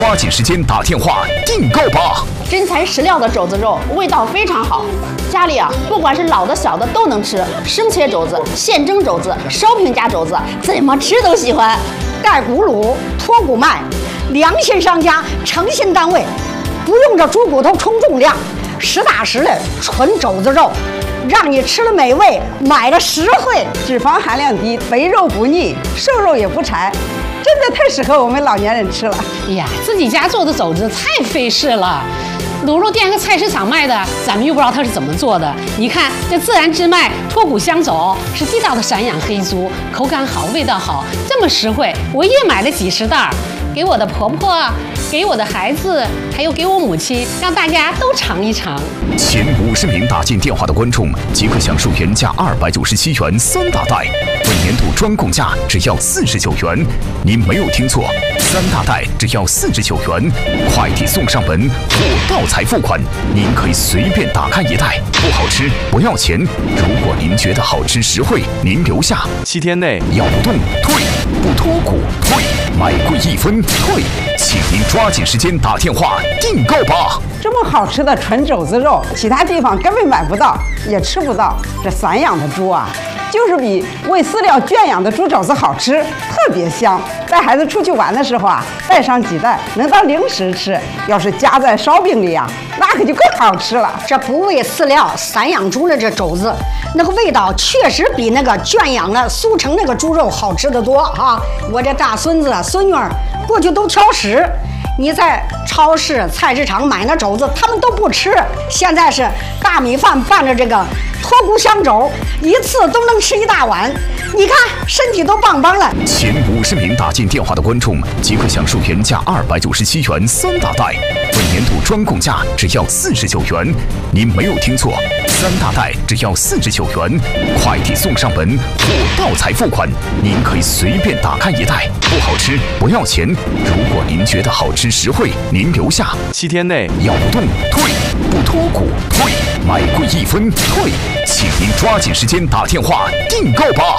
抓紧时间打电话订购吧！ 真材实料的肘子肉，味道非常好。家里不管是老的小的都能吃，生切肘子、现蒸肘子、烧饼夹肘子，怎么吃都喜欢。带骨卤、脱骨麦，良心商家，诚信单位，不用这猪骨头冲重量，实打实的纯肘子肉，让你吃了美味，买了实惠。 脂肪含量低，肥肉不腻，瘦肉也不柴。真的太适合我们老年人吃了。 哎呀，自己家做的肘子太费事了，卤肉店和菜市场卖的，咱们又不知道它是怎么做的。你看这自然之麦脱骨香肘是地道的散养黑猪，口感好，味道好，这么实惠，我也买了几10袋，给我的婆婆，给我的孩子，还有给我母亲，让大家都尝一尝。 前50名打进电话的观众即可享受原价297元3大袋，本年度专供价只要49元。您没有听错，3大袋只要49元，快递送上门，货到才付款。您可以随便打开一袋，不好吃不要钱。如果您觉得好吃实惠，您留下，7天内咬不动退，不脱骨退，买贵1分退，请您抓紧时间打电话订购吧。 这么好吃的纯肘子肉，其他地方根本买不到，也吃不到。这散养的猪啊，就是比喂饲料圈养的猪肘子好吃，特别香。带孩子出去玩的时候啊，带上几袋，能当零食吃。要是夹在烧饼里啊，那可就更好吃了。 这不喂饲料散养猪的这肘子，那个味道确实比那个圈养的速成那个猪肉好吃得多啊！我这大孙子孙女儿过去都挑食。你在超市、菜市场买那肘子，他们都不吃。现在是大米饭拌着这个脱骨香肘，一次都能吃1大碗。你看身体都棒棒了。 前50名打进电话的观众即可享受原价297元3大袋，本年度专供价只要49元。您没有听错，3大袋只要49元，快递送上门，货到才付款。您可以随便打开一袋，不好吃不要钱。如果您觉得好吃实惠，您留下，7天内咬不动退，不脱骨退，买贵1分退，请您抓紧时间打电话订购吧。